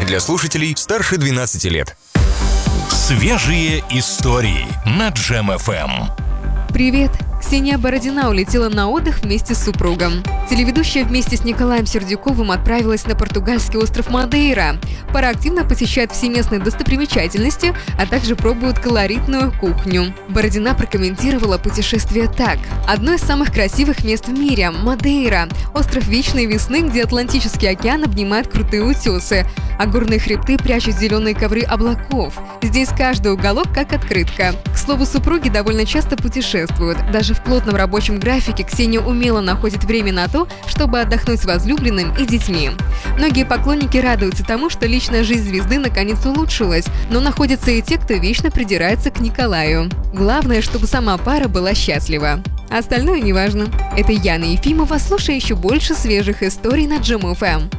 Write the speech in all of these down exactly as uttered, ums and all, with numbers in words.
для слушателей старше двенадцати лет. Свежие истории на Джем эф эм. Привет! Ксения Бородина улетела на отдых вместе с супругом. Телеведущая вместе с Николаем Сердюковым отправилась на португальский остров Мадейра. Пара активно посещает все местные достопримечательности, а также пробует колоритную кухню. Бородина прокомментировала путешествие так. Одно из самых красивых мест в мире – Мадейра. Остров вечной весны, где Атлантический океан обнимает крутые утесы, а горные хребты прячут зеленые ковры облаков. Здесь каждый уголок как открытка. К слову, супруги довольно часто путешествуют. Даже в плотном рабочем графике Ксения умело находит время на то, чтобы отдохнуть с возлюбленным и детьми. Многие поклонники радуются тому, что личная жизнь звезды наконец улучшилась, но находятся и те, кто вечно придирается к Николаю. Главное, чтобы сама пара была счастлива. А остальное неважно. Это Яна Ефимова, слушай еще больше свежих историй на Джем эф эм.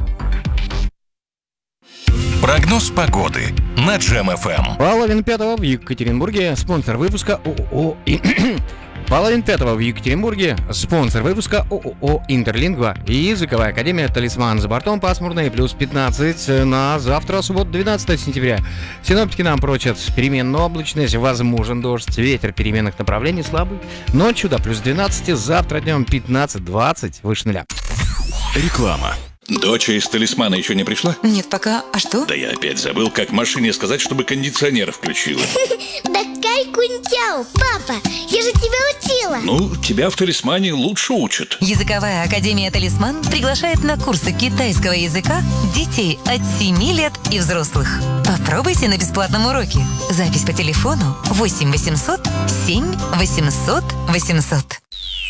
Прогноз погоды на Джем эф эм. Половина пятого в Екатеринбурге. Спонсор выпуска ООО Половина пятого в Екатеринбурге. Спонсор выпуска ООО «Интерлингва» и языковая академия «Талисман». За бортом пасмурно и плюс пятнадцать на завтра, субботу, двенадцатого сентября. Синоптики нам прочат переменную облачность, возможен дождь, ветер переменных направлений слабый. Ночью до плюс двенадцать, завтра днем пятнадцать-двадцать, выше нуля. Реклама. Дочь из «Талисмана» еще не пришла? Нет пока. А что? Да я опять забыл, как в машине сказать, чтобы кондиционер включила. Да кай-кунтяу, папа, я же тебя учила. Ну, тебя в «Талисмане» лучше учат. Языковая академия «Талисман» приглашает на курсы китайского языка детей от семи лет и взрослых. Попробуйте на бесплатном уроке. Запись по телефону восемь восемьсот семь восемьсот восемьсот.